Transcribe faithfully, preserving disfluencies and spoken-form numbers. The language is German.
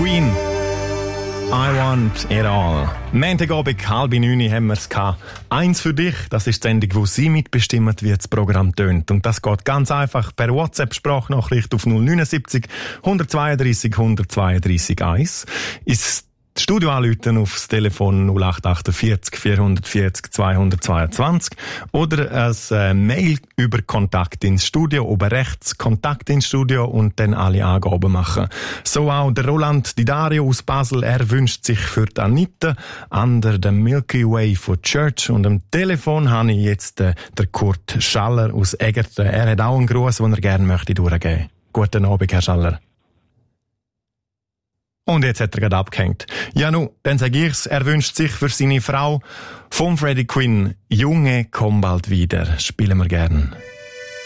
Queen. I want it all. Montagabend, halb neun haben wir es gehabt. Eins für dich, das ist die Sendung, wo Sie mitbestimmen, wie das Programm tönt. Und das geht ganz einfach per WhatsApp-Sprachnachricht auf null neun sieben null eins zwei eins null zwei drei eins. Ist das Studio anrufen aufs Telefon null acht acht vier vier vier vier zwei zwei zwei oder ein äh, Mail über Kontakt ins Studio, oben rechts Kontakt ins Studio und dann alle Angaben machen. So auch der Roland Di Dario aus Basel, er wünscht sich für die Anita under the Milky Way von Church und am Telefon habe ich jetzt äh, der Kurt Schaller aus Egerten. Er hat auch einen Gruß, den er gerne möchte durchgeben. Guten Abend, Herr Schaller. Und jetzt hat er gerade abgehängt. Ja, nu, dann sag ich's, er wünscht sich für seine Frau vom Freddie Quinn, Junge, komm bald wieder. Spielen wir gern.